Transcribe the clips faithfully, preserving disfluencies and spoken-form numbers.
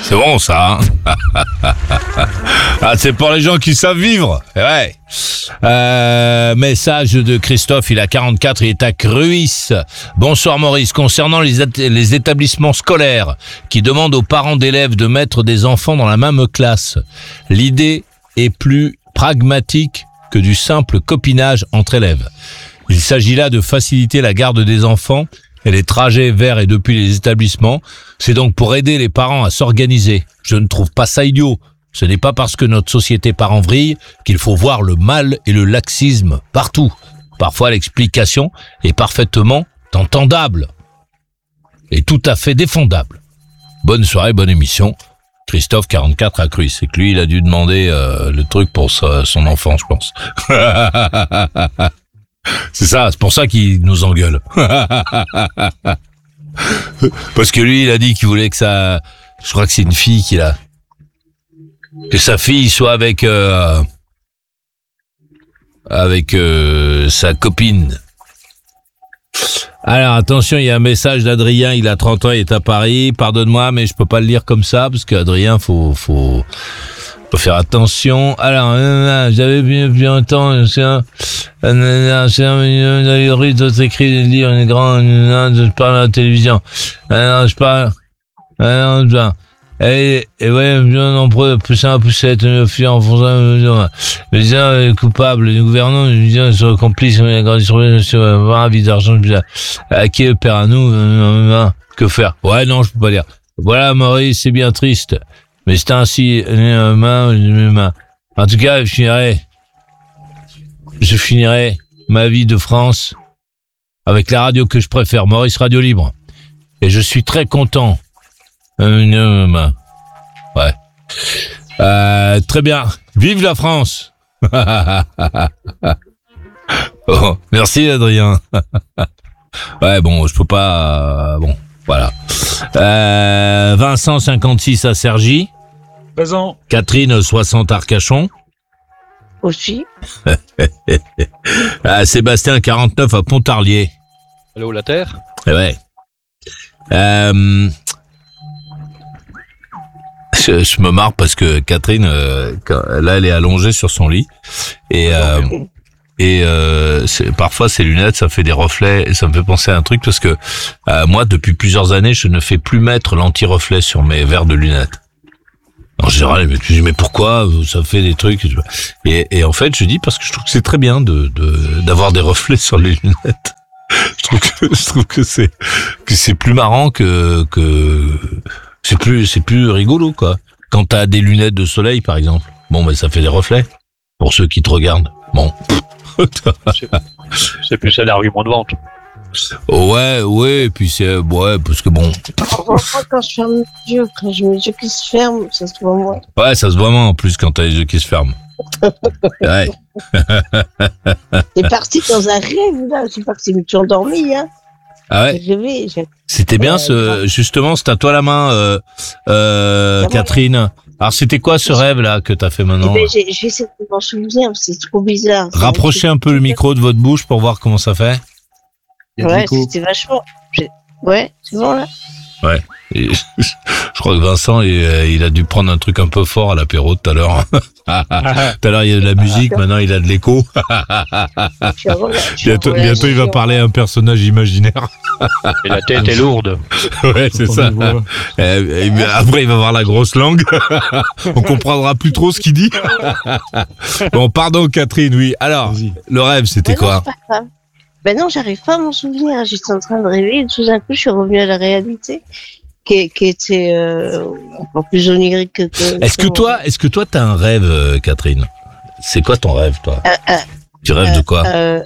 C'est bon ça, hein. Ah, c'est pour les gens qui savent vivre. Ouais. Euh, message de Christophe, il a quarante-quatre, il est à Cruis. Bonsoir Maurice, concernant les, at- les établissements scolaires qui demandent aux parents d'élèves de mettre des enfants dans la même classe, l'idée est plus pragmatique que du simple copinage entre élèves. Il s'agit là de faciliter la garde des enfants et les trajets vers et depuis les établissements. C'est donc pour aider les parents à s'organiser. Je ne trouve pas ça idiot. Ce n'est pas parce que notre société part en vrille qu'il faut voir le mal et le laxisme partout. Parfois, l'explication est parfaitement entendable et tout à fait défendable. Bonne soirée, bonne émission. Christophe, quarante-quatre, à Cruis. C'est que lui, il a dû demander euh, le truc pour sa, son enfant, je pense. C'est ça, c'est pour ça qu'il nous engueule. Parce que lui, il a dit qu'il voulait que ça... Je crois que c'est une fille qu'il a... Que sa fille soit avec... Euh, avec euh, sa copine. Alors, attention, il y a un message d'Adrien, il a trente ans, il est à Paris. Pardonne-moi, mais je peux pas le lire comme ça, parce qu'Adrien, faut... faut... faut faire attention. Alors, euh, j'avais bien plus longtemps, c'est un, euh, c'est un, euh, rue d'autres écrits, des livres, une grande, euh, je parle à la télévision. Alors, je parle, alors, je parle. Et, et ouais, non, pousser un poussette, une fille en fonçant, mais gens euh, coupables, les gouvernants, les gens sont complices, mais la grande distribution, sur un avis d'argent, à qui est le père à nous, euh, que faire? Ouais, non, je peux pas dire. Voilà, Maurice, c'est bien triste. Mais c'est ainsi, euh, main, main. En tout cas, je finirai, je finirai ma vie de France avec la radio que je préfère, Maurice Radio Libre. Et je suis très content. Euh, euh, ouais. Euh, très bien. Vive la France. Oh, merci Adrien. Ouais, bon, je peux pas. Euh, bon, voilà. Euh, Vincent cinquante-six à Cergy. Présent. Catherine soixante Arcachon. Aussi. Ah, Sébastien quarante-neuf à Pontarlier. Allô, la Terre. Eh ouais. Euh, je, je me marre parce que Catherine, euh, quand, là, elle est allongée sur son lit et euh, et euh, c'est, parfois ses lunettes, ça fait des reflets et ça me fait penser à un truc parce que euh, moi, depuis plusieurs années, je ne fais plus mettre l'anti-reflet sur mes verres de lunettes. En général, mais tu dis mais pourquoi ça fait des trucs et, et en fait, je dis parce que je trouve que c'est très bien de, de d'avoir des reflets sur les lunettes. Je trouve que je trouve que c'est que c'est plus marrant que que c'est plus c'est plus rigolo quoi. Quand t'as des lunettes de soleil par exemple, bon ben ça fait des reflets pour ceux qui te regardent. Bon. c'est, c'est plus un argument de vente. Ouais, ouais, et puis c'est ouais parce que bon. Moi, quand je ferme les yeux, quand j'ai mes yeux qui se ferment, ça se voit moins. Ouais, ça se voit moins en plus quand t'as les yeux qui se ferment. Ouais. T'es parti dans un rêve, là. C'est pas que c'est me suis endormi, hein. Ah ouais. J'ai rêvé. J'ai... C'était bien euh, ce, justement, c'est à toi la main, euh, euh, Catherine. Alors c'était quoi ce rêve là que t'as fait maintenant? Eh ben, j'ai, j'ai essayé de m'en souvenir, c'est trop bizarre. Rapprochez un peu le micro de votre bouche pour voir comment ça fait. Ouais, c'était vachement. J'ai... Ouais, c'est bon là. Ouais. Et je crois que Vincent, il, il a dû prendre un truc un peu fort à l'apéro tout à l'heure. Tout à l'heure, il y a de la musique, maintenant il a de l'écho. Bientôt, bientôt il va parler à un personnage imaginaire. Et la tête est lourde. Ouais, c'est ça. Et, et après, il va avoir la grosse langue. On comprendra plus trop ce qu'il dit. Bon, pardon, Catherine, oui. Alors, vas-y. Le rêve, c'était ben quoi? non, Ben non, j'arrive pas à m'en souvenir. J'étais en train de rêver et tout d'un coup, je suis revenue à la réalité, qui, qui était euh, encore plus onirique que. que est-ce que toi, est-ce que toi, t'as un rêve, euh, Catherine? C'est quoi ton rêve, toi? euh, euh, Tu rêves euh, de quoi? euh,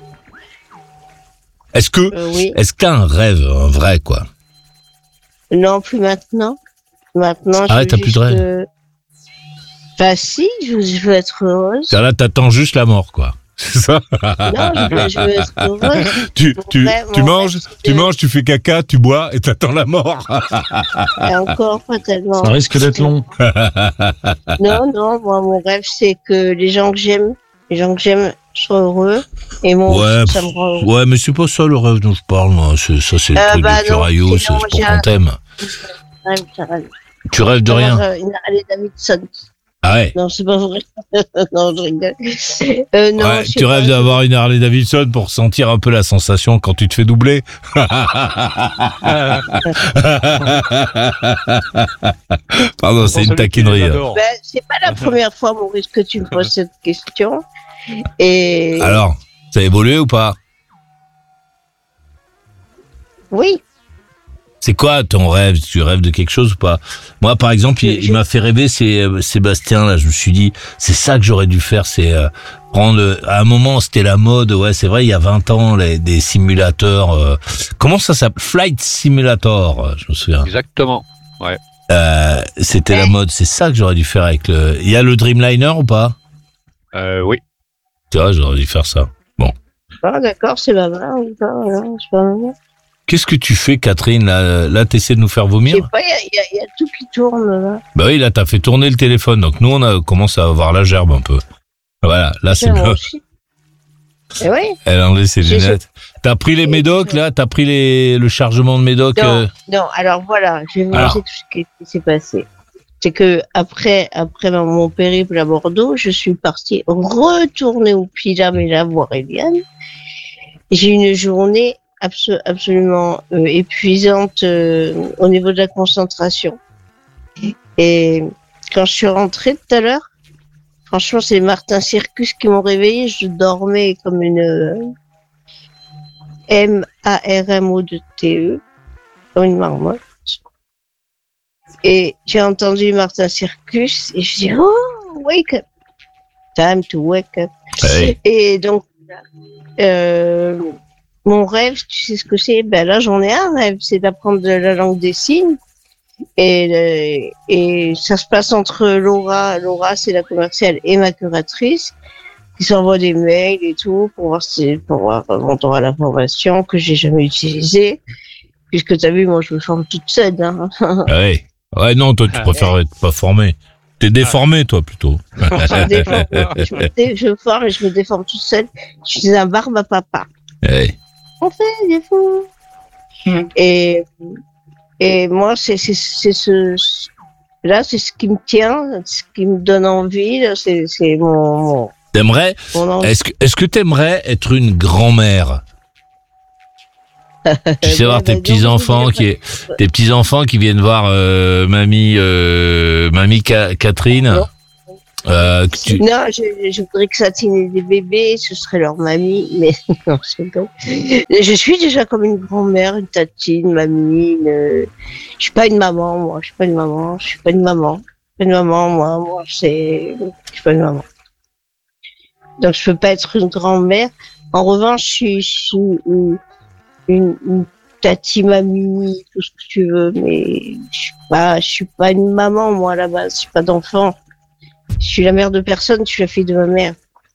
Est-ce que, euh, oui. est-ce que t'as un rêve, un vrai, quoi? Non, plus maintenant. Maintenant, Ah je ouais, veux t'as plus juste, de rêve. euh... Bah si, je veux, je veux être heureuse. Là, t'attends juste la mort, quoi. C'est ça? Non, je veux, je veux être heureuse. Tu, tu, Mon rêve, tu mon manges, rêve, tu c'est- manges, tu fais caca, tu bois et t'attends la mort. Et encore pas tellement. Ça risque d'être long. Non, non, moi, mon rêve, c'est que les gens que j'aime, les gens que j'aime soient heureux. Et mon, Ouais, ça me rend heureux. Ouais, mais c'est pas ça le rêve dont je parle, moi. C'est, ça, c'est le Euh, truc bah du non, curaillot, c'est c'est non, pour j'ai qu'on un- t'aime. Rêve, ça rêve. Tu rêves de rien. Alors, euh, une Harley Davidson. Ah ouais. Non, c'est pas vrai. Non, je rigole. Euh, non, Ouais, je sais tu rêves pas. d'avoir une Harley Davidson pour sentir un peu la sensation quand tu te fais doubler. Pardon, c'est une taquinerie. hein. Ben, c'est pas la première fois, Maurice, que tu me poses cette question. Et Alors, ça a évolué ou pas? oui, C'est quoi ton rêve? Tu rêves de quelque chose ou pas? Moi, par exemple, il, Je- il m'a fait rêver, c'est euh, Sébastien, là, je me suis dit, c'est ça que j'aurais dû faire, c'est euh, prendre... euh, À un moment, c'était la mode, ouais, c'est vrai, il y a vingt ans, les, des simulateurs... euh, comment ça s'appelle? Flight Simulator, euh, je me souviens. Exactement. Euh, c'était la mode, c'est ça que j'aurais dû faire avec le... Il y a le Dreamliner ou pas? Euh, oui. Tu vois, j'aurais dû faire ça. ah, d'accord, c'est ma main ou pas, non, c'est pas ma main. Qu'est-ce que tu fais, Catherine? Là, là t'essaies de nous faire Je vomir? sais pas, il y a, il y a- il y a tout qui tourne là. Bah oui, là, t'as fait tourner le téléphone, donc nous, on a commencé à avoir la gerbe un peu. Voilà, là, c'est moi mieux. aussi. Et oui, Elle a enlevé ses J'ai- lunettes. T'as pris les médocs, là? T'as pris les, le chargement de médocs? non, euh, non, alors voilà, je vais vous Alors. dire tout ce qui qui s'est passé. C'est que après, après mon mon périple à Bordeaux, je suis partie retourner au Pilam et la voir Eliane. J'ai eu une journée abso- absolument euh, épuisante euh, au niveau de la concentration. Et quand je suis rentrée tout à l'heure, franchement, c'est Martin Circus qui m'ont réveillée. Je dormais comme une euh, M A R M O de T E, comme une marmotte. Et j'ai entendu Martin Circus et je dis oh wake up, time to wake up. ouais. Et donc euh, mon rêve, tu sais ce que c'est? Ben là j'en ai un rêve, c'est d'apprendre de la langue des signes. Et euh, et ça se passe entre Laura, Laura c'est la commerciale et ma curatrice qui s'envoient des mails et tout pour voir si pour voir mon droit à l'information que j'ai jamais utilisé. Puisque t'as vu, moi je me forme toute seule. Hein. Ah ouais. Ouais, non, toi, tu Ah, préfères être pas formé. T'es déformé, toi, plutôt. Je me déforme, je me dé- je me forme et je me déforme toute seule. Je suis un barbe à papa. Ouais. On fait des fous. Et, et moi, c'est, c'est, c'est ce, là, c'est ce qui me tient, ce qui me donne envie, là, c'est, c'est mon, mon, T'aimerais, mon envie. est-ce que, est-ce que t'aimerais être une grand-mère? Tu sais Ouais, voir tes bah, petits donc, enfants je qui, dirais tes petits enfants qui viennent voir euh, mamie, euh, mamie Ca- Catherine. Non. Euh, que tu- Non, je, je voudrais que Satine ait des bébés, ce serait leur mamie, mais non, je rigole. Je suis déjà comme une grand-mère, une tatine, une mamie, une... je suis pas une maman, moi, je suis pas une maman, je suis pas une maman, je suis pas une maman, moi, moi, c'est, je suis pas une maman. Donc je peux pas être une grand-mère. En revanche, je suis, je suis une, une, une tati mamie, tout ce que tu veux, mais je suis pas, je suis pas une maman, moi, à la base, je suis pas d'enfant. Je suis la mère de personne, je suis la fille de ma mère.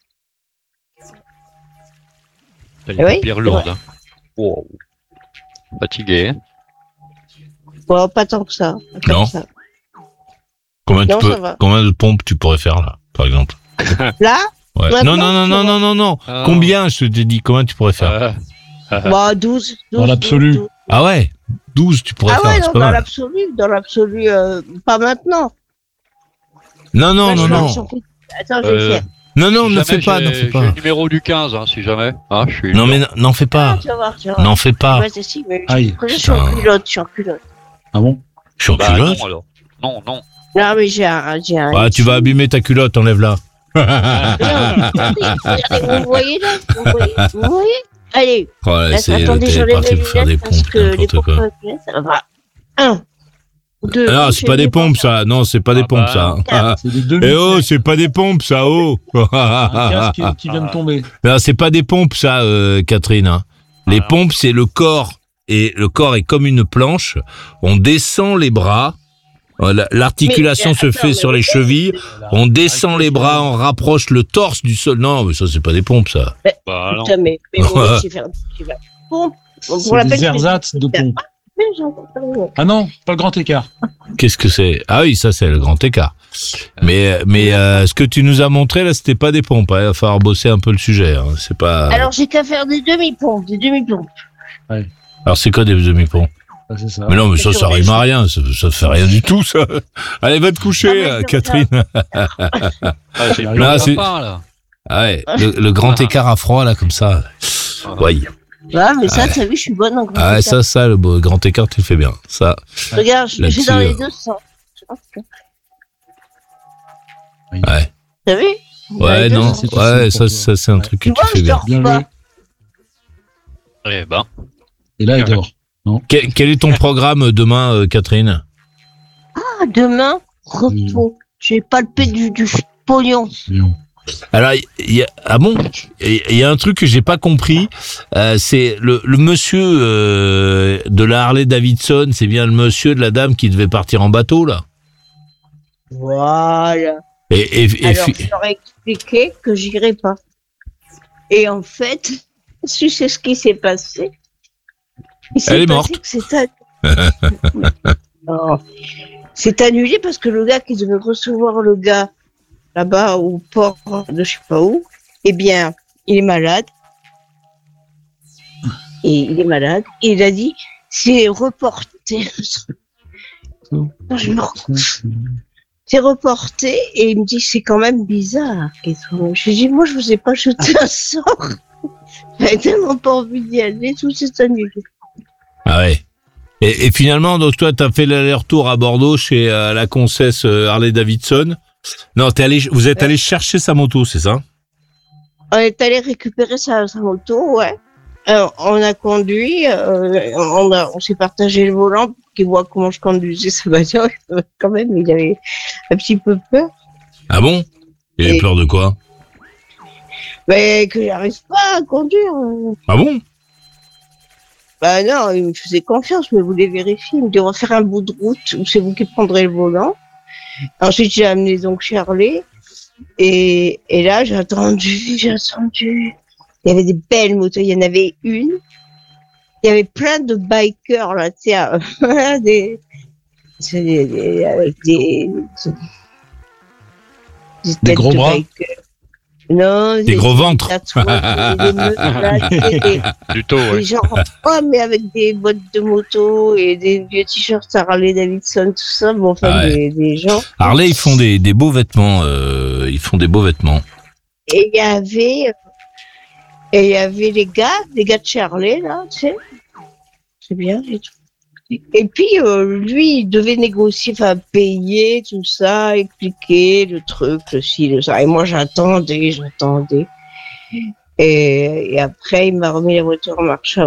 T'as Eh les oui, paupières c'est lourdes. vrai. Hein. Wow. Fatigué. Hein. Bon, pas tant que ça. Pas tant Non. que ça. combien, tu non, peux, ça va. combien de pompes tu pourrais faire, là, par exemple? Là, Ouais. Maintenant, Non, non, non, tu non, vois. non, non, non. Ah. Combien, je t'ai dit, combien tu pourrais faire? Euh, bah, douze. douze Dans l'absolu. douze, douze. Ah ouais, douze, tu pourrais Ah faire, ouais, c'est non, pas dans mal. l'absolu, dans l'absolu, euh, pas maintenant. Non, non, Là, non, je vais non. aller sur- Attends, je vais Euh, faire. Non, non, si ne jamais fais pas, j'ai- n'en fais J'ai pas. le numéro du quinze, hein, si jamais. Ah, je suis Non, mais n- n'en fais Ah, pas. tu vas voir, tu vas voir. N'en fais pas. Ouais, c'est si, mais Aïe. je, je suis en Putain. culotte, je suis en culotte. Ah bon? Je suis en Bah culotte. non, alors. Non, non. Non, mais j'ai un, j'ai un. Ah, tu vas abîmer ta culotte, enlève-la. Non, regardez, vous me voyez là? Vous me voyez? Vous me voyez? Allez, Oh, là, là, c'est attendez, t'es j'enlève parti mes pour faire des lunettes parce pompes, que les n'importe pompes quoi. avec lunettes, ça va. Un, deux. Ah, non, c'est je pas vais des les pompes, faire. ça. Non, c'est pas des Ah pompes, bah, ça. Ah. C'est des demi. Eh oh, c'est pas des pompes, ça, oh. Un casque qui, qui vient de tomber. Non, c'est pas des pompes, ça, euh, Catherine. hein. Les Ah, non. pompes, c'est le corps. Et le corps est comme une planche. On descend les bras. Voilà, l'articulation Mais, se attends, fait mais sur les oui. chevilles. On descend les bras, on rapproche le torse du sol. Non, mais ça, c'est pas des pompes, ça. Bah non. Putain, mais, mais moi, j'ai fait un petit peu. Pompe. Pour C'est la des peine, je ersatz de pompe. vais- j'entends pas le mot. Ah non, pas le grand écart. Qu'est-ce que c'est? Ah oui, ça, c'est le grand écart. Mais, mais euh, ce que tu nous as montré, là, c'était pas des pompes. hein. Il va falloir bosser un peu le sujet. hein. C'est pas. Alors, j'ai qu'à faire des demi-pompes, des demi-pompes. Alors, c'est quoi des demi-pompes? Ah, c'est ça. Mais non, mais ça, sur ça les rime à choses. rien. Ça, ça fait rien du tout, ça. Allez, va te coucher, Ah, mais euh, c'est Catherine. Ah, j'ai Là, plus là, rien c'est- à part, là. Ah ouais, le, le grand Ah. écart à froid, là, comme ça. Ouais. Ah, mais ça, t'as vu, je suis bonne en grand Ah ouais, écart. ça, ça, le beau grand écart, tu le fais bien. Ça. Regarde, je- j'ai Là-dessus, dans les euh, deux sens. Ouais. T'as vu? Dans Ouais, les deux non. sens. c'est Ouais, facile pour ça, toi. ça, c'est un Ouais. truc que Tu tu vois, fais je bien. dors Bien pas. joué. Eh ben. Et là, il dort. Quel, quel est ton programme demain, euh, Catherine? Ah, demain, repos. J'ai palpé du, du pognon. Bien. Alors, il y a, ah bon, il y a un truc que j'ai pas compris. Euh, c'est le, le monsieur euh, de la Harley Davidson, c'est bien le monsieur de la dame qui devait partir en bateau là. Voilà. Et, et, et Alors, fi- je leur ai expliqué que j'irai pas. Et en fait, tu sais ce qui s'est passé? Il s'est Elle est passé morte. que c'est annulé. Non. C'est annulé parce que le gars qui devait recevoir le gars là-bas au port de je sais pas où, eh bien, il est malade. Et il est malade. Et il a dit, c'est reporté. Je me rends- C'est reporté et il me dit c'est quand même bizarre. Et tout. Je lui dis moi je vous ai pas jeté un sort. J'avais tellement pas envie d'y aller, tout s'est annulé. ah ouais. Et, et finalement, donc toi, t'as fait l'aller-retour à Bordeaux chez euh, la concesse euh, Harley Davidson. Non, t'es allé, vous êtes allé chercher sa moto, c'est ça? On est allé récupérer sa, sa moto, ouais. Euh, on a conduit, euh, on, a, on s'est partagé le volant pour qu'il voit comment je conduisais sa voiture. Quand même, il avait un petit peu peur. Ah bon? Il avait Et- peur de quoi? Mais que j'arrive pas à conduire. Ah bon? Bah non, il me faisait confiance, mais il voulait vérifier. Il me dit, on va faire un bout de route où c'est vous qui prendrez le volant. Ensuite, j'ai amené donc Charlie. Et, et là, j'ai attendu, j'ai attendu. Il y avait des belles motos. Il y en avait une. Il y avait plein de bikers, là, tu sais, euh, des, c'est des, des- avec des, des, têtes gros de bras bikers. Non, Des gros ventres. tatouages, des, des meufs, là, tu sais, des, Plutôt, des ouais. gens, oh, mais avec des bottes de moto et des vieux t-shirts Harley Davidson, tout ça, bon, enfin, Ah ouais. des, des gens. Harley, ils font des, des beaux vêtements. Euh, ils font des beaux vêtements. Et il y avait, euh, et il y avait les gars, les gars de Charlie, là, tu sais. C'est bien, et tout. Et puis, euh, lui, il devait négocier, enfin, payer, tout ça, expliquer le truc, le ci, le ça. Et moi, j'attendais, j'attendais. Et, et après, il m'a remis la voiture en marche